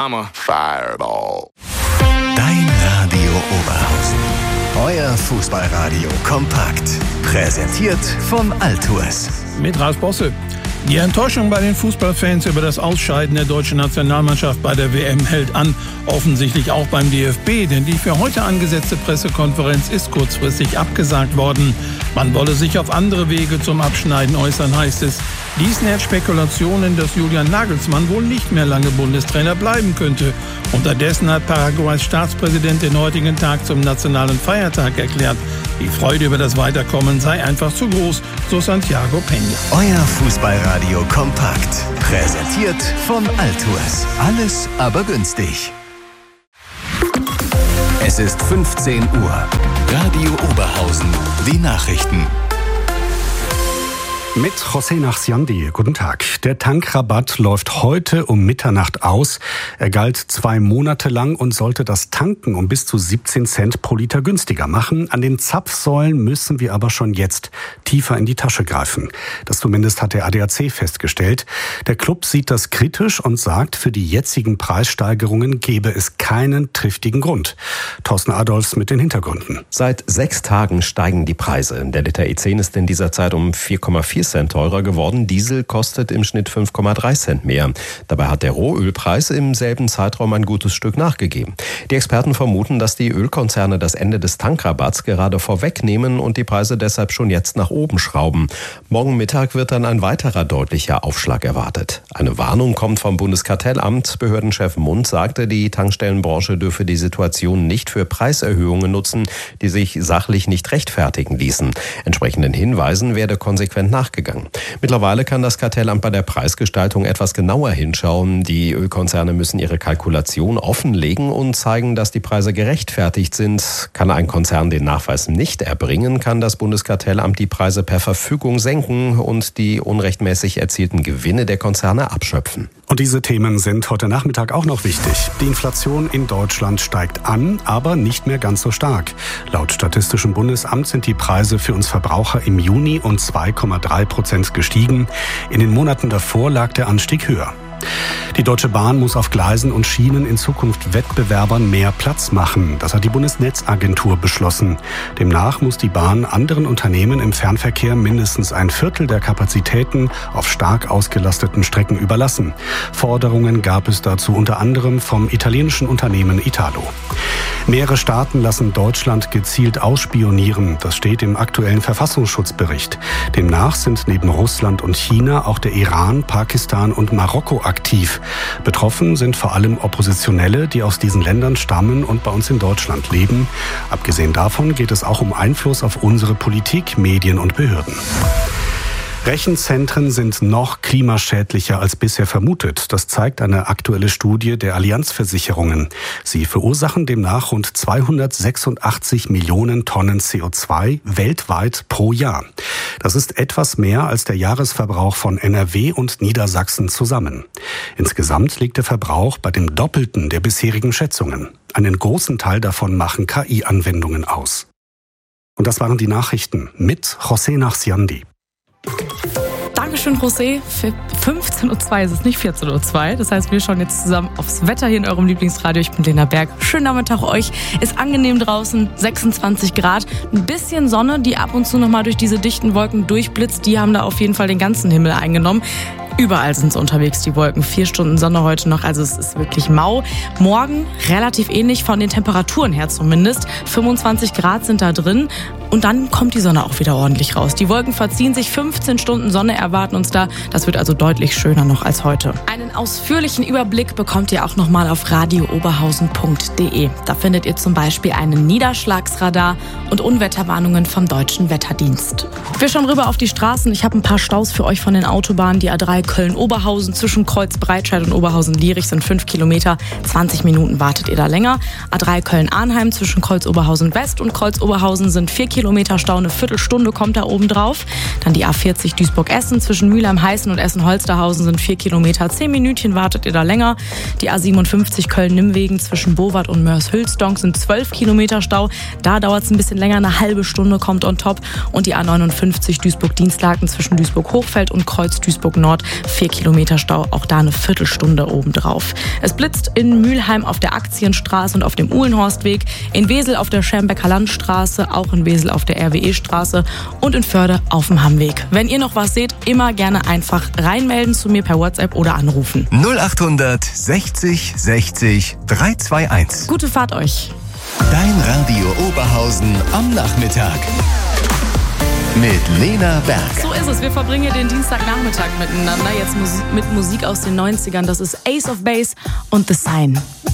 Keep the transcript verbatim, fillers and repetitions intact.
I'm a fireball. Dein Radio Oberhausen. Euer Fußballradio kompakt. Präsentiert von Altours. Mit Ralf Bosse. Die Enttäuschung bei den Fußballfans über das Ausscheiden der deutschen Nationalmannschaft bei der W M hält an. Offensichtlich auch beim D F B, denn die für heute angesetzte Pressekonferenz ist kurzfristig abgesagt worden. Man wolle sich auf andere Wege zum Abschneiden äußern, heißt es. Dies nährt Spekulationen, dass Julian Nagelsmann wohl nicht mehr lange Bundestrainer bleiben könnte. Unterdessen hat Paraguays Staatspräsident den heutigen Tag zum nationalen Feiertag erklärt. Die Freude über das Weiterkommen sei einfach zu groß, so Santiago Peña. Euer Fußballradio kompakt. Präsentiert von Altours. Alles aber günstig. Es ist fünfzehn Uhr. Radio Oberhausen. Die Nachrichten. Mit José Nachsiandi. Guten Tag. Der Tankrabatt läuft heute um Mitternacht aus. Er galt zwei Monate lang und sollte das Tanken um bis zu siebzehn Cent pro Liter günstiger machen. An den Zapfsäulen müssen wir aber schon jetzt tiefer in die Tasche greifen. Das zumindest hat der A D A C festgestellt. Der Club sieht das kritisch und sagt, für die jetzigen Preissteigerungen gebe es keinen triftigen Grund. Thorsten Adolfs mit den Hintergründen. Seit sechs Tagen steigen die Preise. Der Liter E zehn ist in dieser Zeit um vier Komma vier Cent teurer geworden. Diesel kostet im Schnitt fünf Komma drei Cent mehr. Dabei hat der Rohölpreis im selben Zeitraum ein gutes Stück nachgegeben. Die Experten vermuten, dass die Ölkonzerne das Ende des Tankrabatts gerade vorwegnehmen und die Preise deshalb schon jetzt nach oben schrauben. Morgen Mittag wird dann ein weiterer deutlicher Aufschlag erwartet. Eine Warnung kommt vom Bundeskartellamt. Behördenchef Mund sagte, die Tankstellenbranche dürfe die Situation nicht für Preiserhöhungen nutzen, die sich sachlich nicht rechtfertigen ließen. Entsprechenden Hinweisen werde konsequent nachgegangen. Mittlerweile kann das Kartellamt bei der Preisgestaltung etwas genauer hinschauen. Die Ölkonzerne müssen ihre Kalkulation offenlegen und zeigen, dass die Preise gerechtfertigt sind. Kann ein Konzern den Nachweis nicht erbringen, kann das Bundeskartellamt die Preise per Verfügung senken und die unrechtmäßig erzielten Gewinne der Konzerne abschöpfen. Und diese Themen sind heute Nachmittag auch noch wichtig. Die Inflation in Deutschland steigt an, aber nicht mehr ganz so stark. Laut Statistischem Bundesamt sind die Preise für uns Verbraucher im Juni um zwei Komma drei Prozent gestiegen. In den Monaten davor lag der Anstieg höher. Die Deutsche Bahn muss auf Gleisen und Schienen in Zukunft Wettbewerbern mehr Platz machen. Das hat die Bundesnetzagentur beschlossen. Demnach muss die Bahn anderen Unternehmen im Fernverkehr mindestens ein Viertel der Kapazitäten auf stark ausgelasteten Strecken überlassen. Forderungen gab es dazu unter anderem vom italienischen Unternehmen Italo. Mehrere Staaten lassen Deutschland gezielt ausspionieren. Das steht im aktuellen Verfassungsschutzbericht. Demnach sind neben Russland und China auch der Iran, Pakistan und Marokko aktiv. Betroffen sind vor allem Oppositionelle, die aus diesen Ländern stammen und bei uns in Deutschland leben. Abgesehen davon geht es auch um Einfluss auf unsere Politik, Medien und Behörden. Rechenzentren sind noch klimaschädlicher als bisher vermutet. Das zeigt eine aktuelle Studie der Allianz-Versicherungen. Sie verursachen demnach rund zweihundertsechsundachtzig Millionen Tonnen C O zwei weltweit pro Jahr. Das ist etwas mehr als der Jahresverbrauch von N R W und Niedersachsen zusammen. Insgesamt liegt der Verbrauch bei dem Doppelten der bisherigen Schätzungen. Einen großen Teil davon machen K I-Anwendungen aus. Und das waren die Nachrichten mit José Nachsiandi. Dankeschön, José. Für fünfzehn Uhr zwei ist es, nicht vierzehn Uhr zwei. Das heißt, wir schauen jetzt zusammen aufs Wetter hier in eurem Lieblingsradio. Ich bin Lena Berg. Schönen Nachmittag euch. Ist angenehm draußen, sechsundzwanzig Grad. Ein bisschen Sonne, die ab und zu nochmal durch diese dichten Wolken durchblitzt. Die haben da auf jeden Fall den ganzen Himmel eingenommen. Überall sind sie unterwegs, die Wolken. Vier Stunden Sonne heute noch, also es ist wirklich mau. Morgen relativ ähnlich von den Temperaturen her zumindest. fünfundzwanzig Grad sind da drin und dann kommt die Sonne auch wieder ordentlich raus. Die Wolken verziehen sich, fünfzehn Stunden Sonne erwarten uns da. Das wird also deutlich schöner noch als heute. Einen ausführlichen Überblick bekommt ihr auch nochmal auf radio oberhausen punkt de. Da findet ihr zum Beispiel einen Niederschlagsradar und Unwetterwarnungen vom Deutschen Wetterdienst. Wir schauen rüber auf die Straßen. Ich habe ein paar Staus für euch von den Autobahnen. Die A drei Köln-Oberhausen zwischen Kreuz-Breitscheid und Oberhausen-Lierich sind fünf Kilometer. zwanzig Minuten wartet ihr da länger. A drei Köln-Arnheim zwischen Kreuz-Oberhausen-West und Kreuz-Oberhausen sind vier Kilometer. Kilometer Stau, eine Viertelstunde kommt da oben drauf. Dann die A vierzig Duisburg-Essen zwischen Mülheim-Heißen und Essen-Holsterhausen sind vier Kilometer, zehn Minütchen wartet ihr da länger. Die A siebenundfünfzig Köln-Nimmwegen zwischen Bowart und Mörs-Hülsdonk sind zwölf Kilometer Stau. Da dauert es ein bisschen länger, eine halbe Stunde kommt on top. Und die A neunundfünfzig Duisburg-Dienstlaken zwischen Duisburg-Hochfeld und Kreuz Duisburg-Nord, vier Kilometer Stau, auch da eine Viertelstunde obendrauf. Es blitzt in Mülheim auf der Aktienstraße und auf dem Uhlenhorstweg, in Wesel auf der Schermbecker Landstraße, auch in Wesel auf der R W E-Straße und in Förde auf dem Hammweg. Wenn ihr noch was seht, immer gerne einfach reinmelden zu mir per WhatsApp oder anrufen. null achthundert sechzig sechzig dreihundertzweiundundzwanzig. Gute Fahrt euch. Dein Radio Oberhausen am Nachmittag. Mit Lena Berg. So ist es, wir verbringen den Dienstagnachmittag miteinander, jetzt mit Musik aus den neunzigern. Das ist Ace of Base und The Sign.